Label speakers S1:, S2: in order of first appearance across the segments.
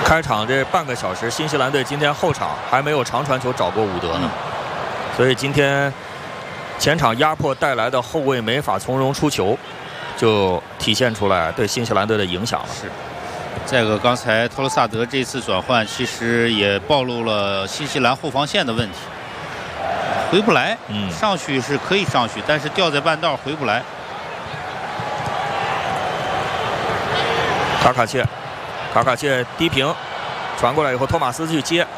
S1: 开场这半个小时，新西兰队今天后场还没有长传球找过伍德呢，所以今天前场压迫带来的后卫没法从容出球，就体现出来对新西兰队的影响了。
S2: 是。再一个，刚才托勒萨德这次转换其实也暴露了新西兰后防线的问题，回不来。上去是可以上去，但是掉在半道回不来。卡卡切低平传过来以后，托马斯去接。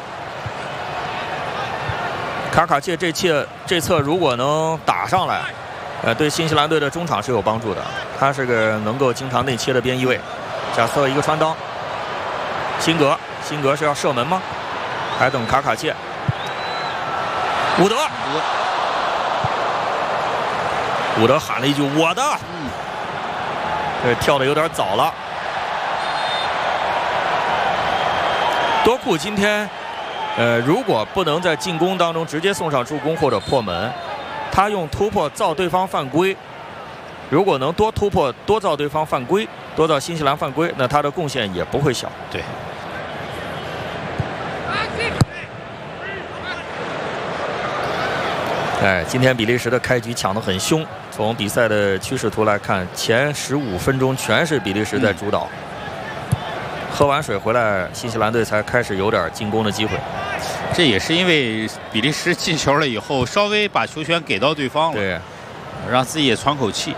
S2: 卡卡切这侧如果能打上来，对新西兰队的中场是有帮助的。他是个能够经常内切的边翼位。假设一个穿裆，辛格是要射门吗？还等卡卡切。伍德喊了一句我的，这跳的有点早了。多库今天如果不能在进攻当中直接送上助攻或者破门，他用突破造对方犯规，如果能多突破多造对方犯规，多造新西兰犯规，那他的贡献也不会小。 对。
S1: 今天比利时的开局抢得很凶，从比赛的趋势图来看，前15分钟全是比利时在主导。喝完水回来，新西兰队才开始有点进攻的机会。
S2: 这也是因为比利时进球了以后，稍微把球权给到对方了，
S1: 对，
S2: 让自己也喘口气。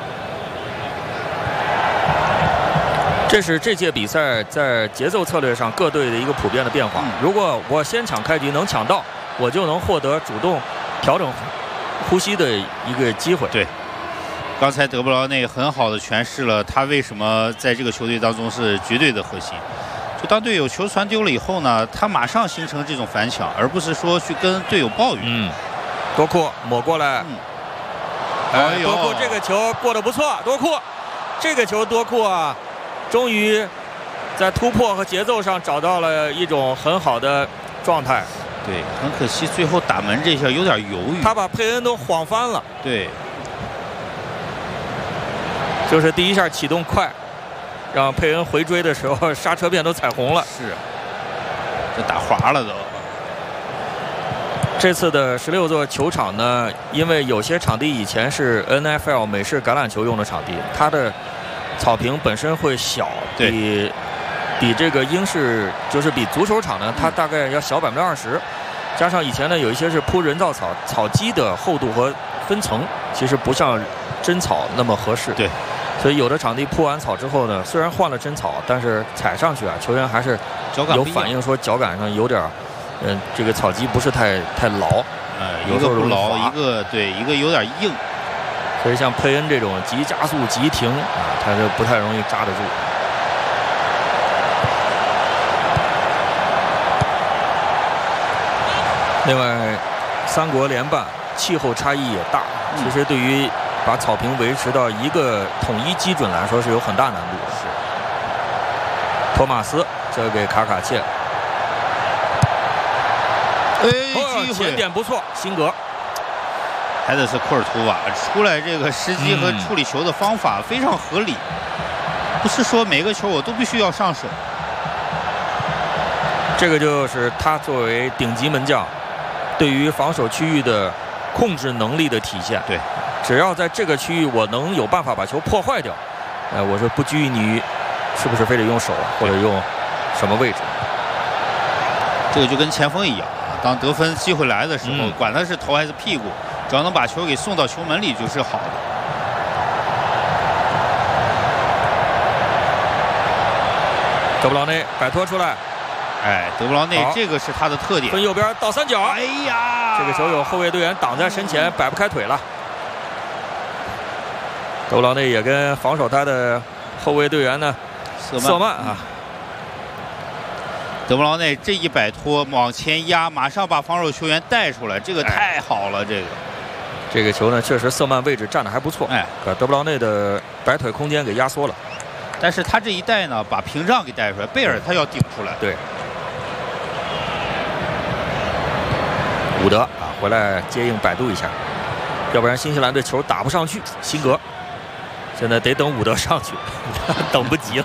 S1: 这是这届比赛在节奏策略上各队的一个普遍的变化。如果我先抢开局能抢到，我就能获得主动调整呼吸的一个机会。
S2: 对，刚才德布劳内很好的诠释了他为什么在这个球队当中是绝对的核心。就当队友球传丢了以后呢，他马上形成这种反抢，而不是说去跟队友抱怨。
S1: 多库抹过来，多库这个球过得不错，多库这个球多库啊，终于在突破和节奏上找到了一种很好的状态。
S2: 对，很可惜最后打门这下有点犹豫，
S1: 他把佩恩都晃翻了。
S2: 对，
S1: 就是第一下启动快，让佩恩回追的时候刹车片都踩红了。
S2: 是，这打滑了都。
S1: 这次的16座球场呢，因为有些场地以前是 NFL 美式橄榄球用的场地，它的草坪本身会小，比这个英式就是比足球场呢，它大概要小20%，加上以前呢有一些是铺人造草，草基的厚度和分层其实不像真草那么合适。
S2: 对，
S1: 所以有的场地铺完草之后呢，虽然换了真草，但是踩上去啊，球员还是有反应说脚感上有点，这个草基不是太牢，
S2: 一个不牢，一个有点硬。
S1: 所以像佩恩这种急加速急停啊，他就不太容易扎得住。另外，3国联办气候差异也大，其实对于把草坪维持到一个统一基准来说是有很大难度的。是。托马斯交给卡卡切，前点不错，辛格。
S2: 还得是库尔图瓦出来，这个时机和处理球的方法非常合理，不是说每个球我都必须要上手。
S1: 这个就是他作为顶级门将对于防守区域的控制能力的体现。
S2: 对，
S1: 只要在这个区域我能有办法把球破坏掉，我是不拘泥是不是非得用手或者用什么位置。
S2: 这个就跟前锋一样，当得分机会来的时候，管他是头还是屁股，只要能把球给送到球门里就是好的。
S1: 德布劳内摆脱出来，
S2: 德布劳内这个是他的特点。
S1: 分右边倒三角，
S2: 哎呀，
S1: 这个球有后卫队员挡在身前，摆不开腿了。德布劳内也跟防守他的后卫队员呢，瑟曼啊。
S2: 德布劳内这一摆脱往前压，马上把防守球员带出来，这个太好了。
S1: 这个球呢，确实瑟曼位置站得还不错，可德布劳内的摆腿空间给压缩了。
S2: 但是他这一带呢，把屏障给带出来，贝尔他要顶出来。
S1: 对。伍德啊，回来接应摆渡一下，要不然新西兰队球打不上去。辛格现在得等伍德上去，等不及了。